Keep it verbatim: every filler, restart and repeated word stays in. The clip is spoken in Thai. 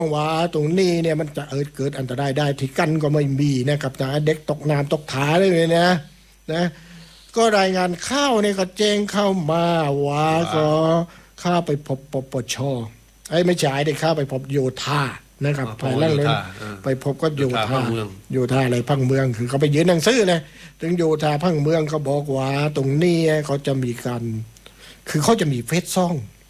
ว่าตรงนี้เนี่ยมันจะเอิดเกิดอันตรายได้ที่กันก็ไม่มีนะครับนะเด็กตกน้ำตกถาได้เลยนะนะก็รายงานข้าวเนี่ยก็แจ้งเข้ามาว่าก็ข้าไปพบปปชไอ้ไม่ใช่ได้ข้าไปพบโยธานะครับภายหลังเลยไปพบก็โยธาโยธาอะไรพังเมืองคือเขาไปยื่นหนังสือเลยถึงโยธาพังเมืองเขาบอกว่าตรงนี้เขาจะมีการคือเขาจะมีเฟซซ่อง